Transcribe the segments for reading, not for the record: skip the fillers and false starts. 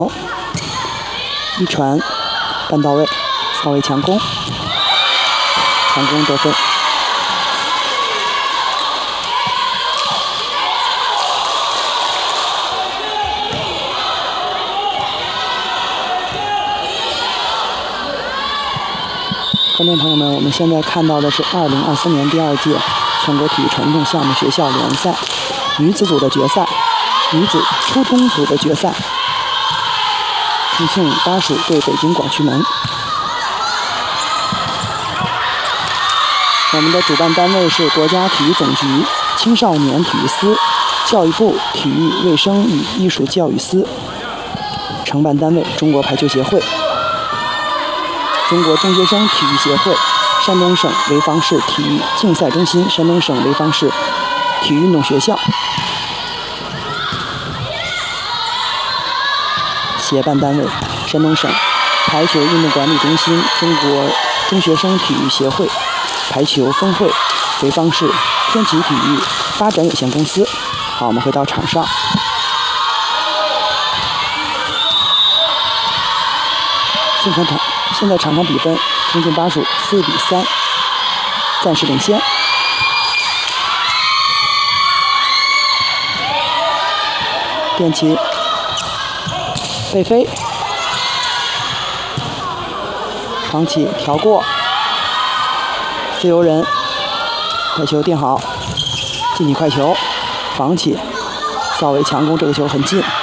一传半到位，扫位强攻，强攻得分。观众朋友们，我们现在看到的是2023年第2届全国体育传统项目学校联赛女子组的决赛，女子初中组的决赛。重庆巴蜀对北京广渠门。我们的主办单位是国家体育总局、青少年体育司、教育部体育卫生与艺术教育司。承办单位中国排球协会、中国中学生体育协会、山东省潍坊市体育竞赛中心、山东省潍坊市体育运动学校。协办单位山东省排球运动管理中心、中国中学生体育协会、排球分会、潍坊市天齐体育发展有限公司。好，我们回到场上。现在场上比分，重庆巴蜀4比3，暂时领先。点旗，背飞，长起调过，自由人，快球垫好，进起快球，防起，扫位强攻，这个球很近，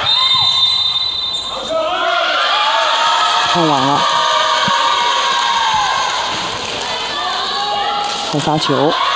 看网了，再发球。